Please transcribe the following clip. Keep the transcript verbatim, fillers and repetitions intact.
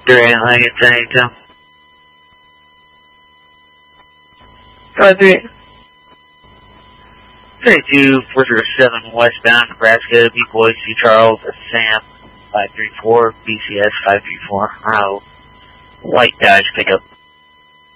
Grand Line, it's anytime. Five three. thirty-two, four zero seven, westbound, Nebraska, B-Boy, C. Charles, Sam, five three four, B C S five three four, uh, light dash pickup.